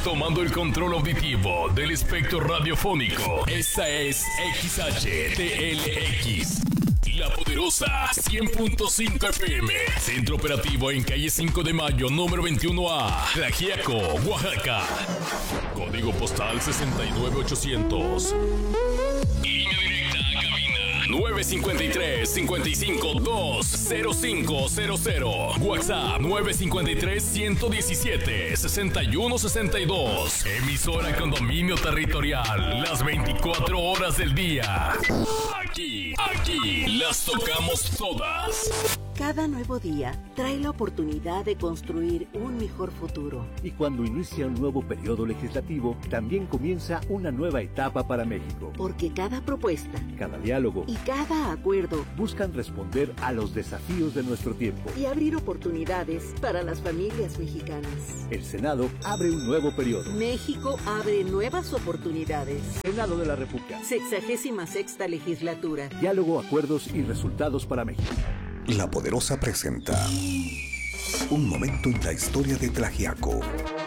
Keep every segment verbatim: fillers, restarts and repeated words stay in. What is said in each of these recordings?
tomando el control auditivo del espectro radiofónico. Esta es X H T L X. La Poderosa cien punto cinco F M. Centro operativo en calle cinco de mayo, número veintiuno A, Tlaxiaco, Oaxaca. Código postal sesenta y nueve ochocientos. Línea directa a cabina nueve cinco tres, cinco cinco dos, cero cinco cero cero. WhatsApp nueve cinco tres, uno uno siete, seis uno seis dos. Emisora con dominio territorial las veinticuatro horas del día. Aquí, aquí las tocamos todas. Cada nuevo día trae la oportunidad de construir un mejor futuro. Y cuando inicia un nuevo periodo legislativo, también comienza una nueva etapa para México. Porque cada propuesta, cada diálogo y cada acuerdo buscan responder a los desafíos de nuestro tiempo y abrir oportunidades para las familias mexicanas. El Senado abre un nuevo periodo. México abre nuevas oportunidades. Senado de la República. Sexagésima sexta legislatura. Diálogo, acuerdos y resultados para México. La Poderosa presenta un momento en la historia de Tlaxiaco.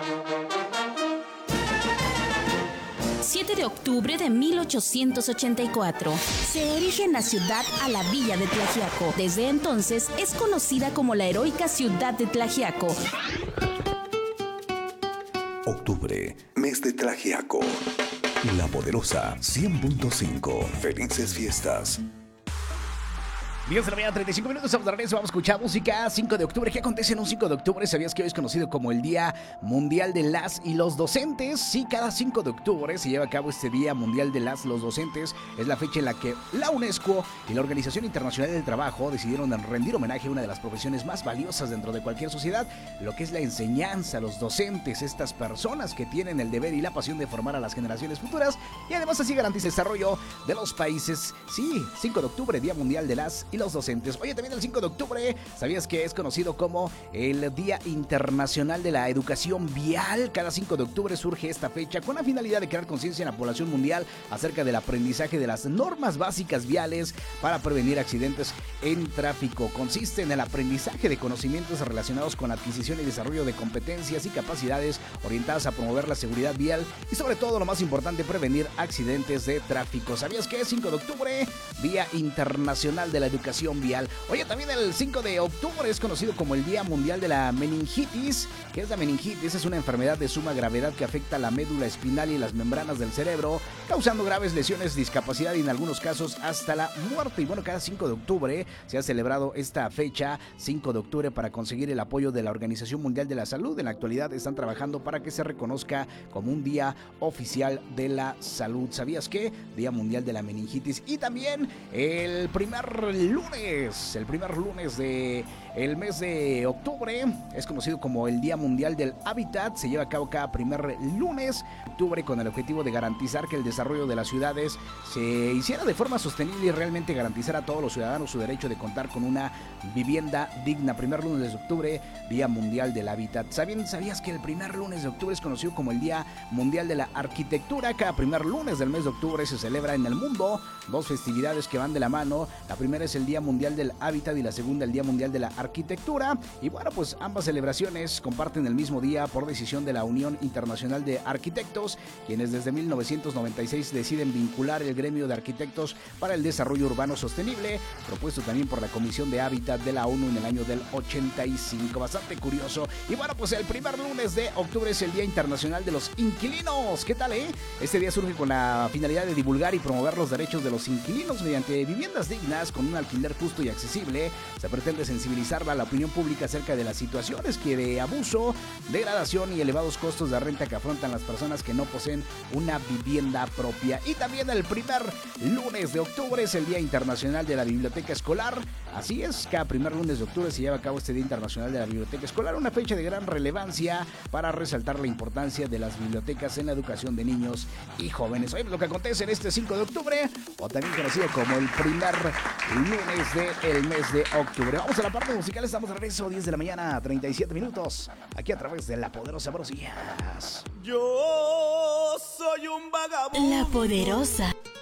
siete de octubre de mil ochocientos ochenta y cuatro. Se erige en la ciudad a la villa de Tlaxiaco. Desde entonces es conocida como la heroica ciudad de Tlaxiaco. Octubre, mes de Tlaxiaco. La Poderosa cien punto cinco. Felices fiestas. diez de la mañana, treinta y cinco minutos, estamos de regreso, vamos a escuchar música. cinco de octubre, ¿qué acontece en un cinco de octubre? ¿Sabías que hoy es conocido como el Día Mundial de las y los Docentes? Sí, cada cinco de octubre se lleva a cabo este Día Mundial de las y los Docentes. Es la fecha en la que la UNESCO y la Organización Internacional del Trabajo decidieron rendir homenaje a una de las profesiones más valiosas dentro de cualquier sociedad, lo que es la enseñanza, los docentes, estas personas que tienen el deber y la pasión de formar a las generaciones futuras y además así garantiza el desarrollo de los países. Sí, cinco de octubre, Día Mundial de las y los Docentes. Oye, también el cinco de octubre, ¿sabías que es conocido como el Día Internacional de la Educación Vial? Cada cinco de octubre surge esta fecha con la finalidad de crear conciencia en la población mundial acerca del aprendizaje de las normas básicas viales para prevenir accidentes en tráfico. Consiste en el aprendizaje de conocimientos relacionados con la adquisición y desarrollo de competencias y capacidades orientadas a promover la seguridad vial y sobre todo, lo más importante, prevenir accidentes de tráfico. ¿Sabías que es cinco de octubre? Día Internacional de la Educación Vial. Oye, también el cinco de octubre es conocido como el Día Mundial de la Meningitis. ¿Qué es la meningitis? Es una enfermedad de suma gravedad que afecta la médula espinal y las membranas del cerebro, causando graves lesiones, discapacidad y en algunos casos hasta la muerte. Y bueno, cada cinco de octubre se ha celebrado esta fecha, cinco de octubre, para conseguir el apoyo de la Organización Mundial de la Salud. En la actualidad están trabajando para que se reconozca como un día oficial de la salud. ¿Sabías qué? Día Mundial de la Meningitis. Y también el primer lunes el primer lunes de el mes de octubre es conocido como el Día Mundial del Hábitat. Se lleva a cabo cada primer lunes de octubre con el objetivo de garantizar que el desarrollo de las ciudades se hiciera de forma sostenible y realmente garantizar a todos los ciudadanos su derecho de contar con una vivienda digna. Primer lunes de octubre, Día Mundial del Hábitat. ¿Sabías que el primer lunes de octubre es conocido como el Día Mundial de la Arquitectura? Cada primer lunes del mes de octubre se celebra en el mundo dos festividades que van de la mano. La primera es el Día Mundial del Hábitat y la segunda el Día Mundial de la Arquitectura. Y bueno, pues ambas celebraciones comparten el mismo día por decisión de la Unión Internacional de Arquitectos, quienes desde mil novecientos noventa y seis deciden vincular el gremio de arquitectos para el desarrollo urbano sostenible, propuesto también por la Comisión de Hábitat de la ONU en el año del ochenta y cinco. Bastante curioso. Y bueno, pues el primer lunes de octubre es el Día Internacional de los Inquilinos. ¿Qué tal, eh? Este día surge con la finalidad de divulgar y promover los derechos de los inquilinos mediante viviendas dignas con un alquiler justo y accesible. Se pretende sensibilizar a la opinión pública acerca de las situaciones que de abuso, degradación y elevados costos de renta que afrontan las personas que no poseen una vivienda propia. Y también el primer lunes de octubre es el Día Internacional de la Biblioteca Escolar. Así es, cada primer lunes de octubre se lleva a cabo este Día Internacional de la Biblioteca Escolar, una fecha de gran relevancia para resaltar la importancia de las bibliotecas en la educación de niños y jóvenes. Hoy lo que acontece en este cinco de octubre, o también conocido como el primer lunes del mes de octubre. Vamos a la parte musical, estamos de regreso, diez de la mañana, treinta y siete minutos, aquí a través de La Poderosa. Buenos días. Yo soy un vagabundo. La Poderosa.